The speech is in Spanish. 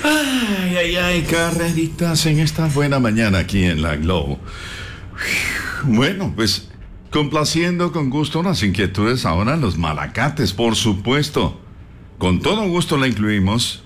Ay, ay, ay, carreritas en esta buena mañana aquí en la Globo. Bueno, pues complaciendo con gusto las inquietudes ahora los malacates, por supuesto. Con todo gusto la incluimos